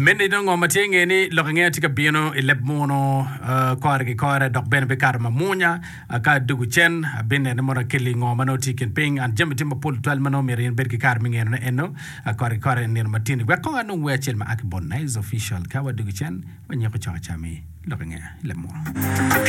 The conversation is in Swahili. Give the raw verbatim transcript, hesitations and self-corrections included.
Men idong ngoma tinge ni lokange tika bino ilep mono kore ki kore dok ben be karma munya ka dugu chen benne ne mora kili ngoma no tiken ping an jemi timba pul twelve mano merin ber ki karmi ngeno eno kore kore nir matini we ko anu we chel ma akibon na is official ka wa dugu chen wa nyako chama chami lokange ilep mono